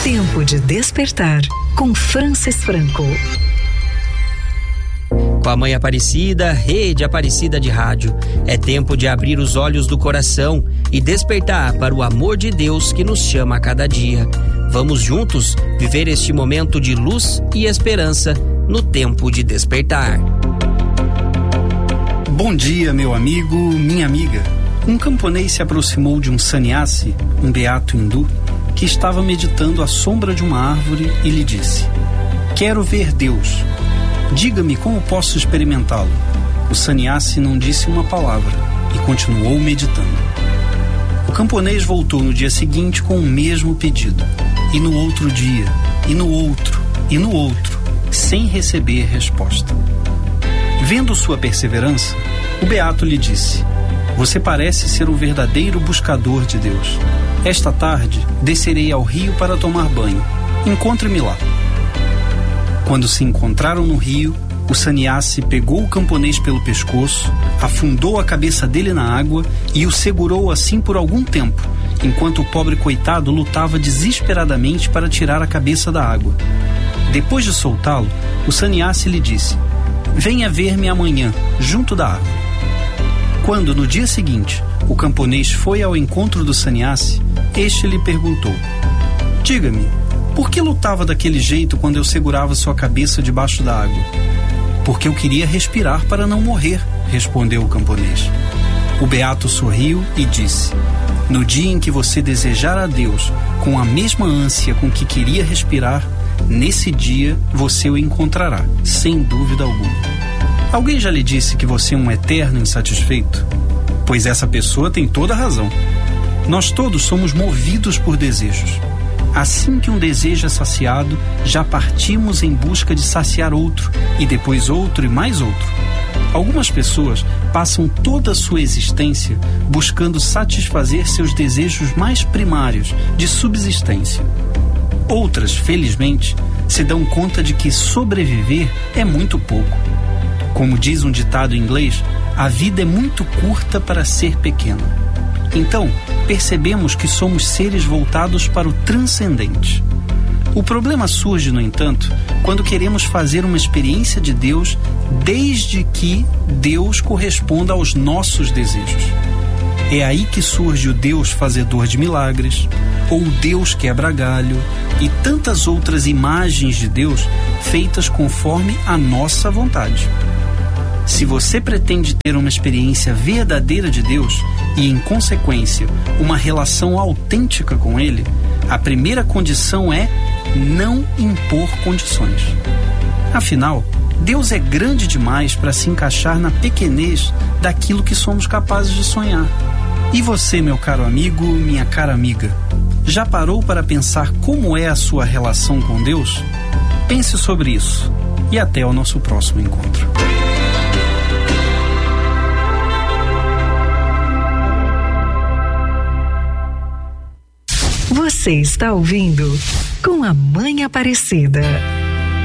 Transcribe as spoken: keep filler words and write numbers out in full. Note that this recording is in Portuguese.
Tempo de Despertar, com Francis Franco. Com a Mãe Aparecida, Rede Aparecida de Rádio, é tempo de abrir os olhos do coração e despertar para o amor de Deus que nos chama a cada dia. Vamos juntos viver este momento de luz e esperança no Tempo de Despertar. Bom dia, meu amigo, minha amiga. Um camponês se aproximou de um sannyasi, um beato hindu, que estava meditando à sombra de uma árvore e lhe disse: "Quero ver Deus. Diga-me como posso experimentá-lo." O sannyasi não disse uma palavra e continuou meditando. O camponês voltou no dia seguinte com o mesmo pedido, e no outro dia, e no outro, e no outro, sem receber resposta. Vendo sua perseverança, o beato lhe disse: "Você parece ser um verdadeiro buscador de Deus. Esta tarde, descerei ao rio para tomar banho. Encontre-me lá." Quando se encontraram no rio, o sannyasi pegou o camponês pelo pescoço, afundou a cabeça dele na água e o segurou assim por algum tempo, enquanto o pobre coitado lutava desesperadamente para tirar a cabeça da água. Depois de soltá-lo, o sannyasi lhe disse: "Venha ver-me amanhã, junto da árvore." Quando, no dia seguinte, o camponês foi ao encontro do sannyasi, este lhe perguntou: "Diga-me, por que lutava daquele jeito quando eu segurava sua cabeça debaixo da água?" "Porque eu queria respirar para não morrer", respondeu o camponês. O beato sorriu e disse: "No dia em que você desejar a Deus com a mesma ânsia com que queria respirar, nesse dia você o encontrará, sem dúvida alguma." Alguém já lhe disse que você é um eterno insatisfeito? Pois essa pessoa tem toda a razão. Nós todos somos movidos por desejos. Assim que um desejo é saciado, já partimos em busca de saciar outro, e depois outro e mais outro. Algumas pessoas passam toda a sua existência buscando satisfazer seus desejos mais primários de subsistência. Outras, felizmente, se dão conta de que sobreviver é muito pouco. Como diz um ditado em inglês, a vida é muito curta para ser pequena. Então, percebemos que somos seres voltados para o transcendente. O problema surge, no entanto, quando queremos fazer uma experiência de Deus desde que Deus corresponda aos nossos desejos. É aí que surge o Deus fazedor de milagres, ou o Deus quebra-galho e tantas outras imagens de Deus feitas conforme a nossa vontade. Se você pretende ter uma experiência verdadeira de Deus e, em consequência, uma relação autêntica com Ele, a primeira condição é não impor condições. Afinal, Deus é grande demais para se encaixar na pequenez daquilo que somos capazes de sonhar. E você, meu caro amigo, minha cara amiga, já parou para pensar como é a sua relação com Deus? Pense sobre isso e até o nosso próximo encontro. Você está ouvindo Com a Mãe Aparecida.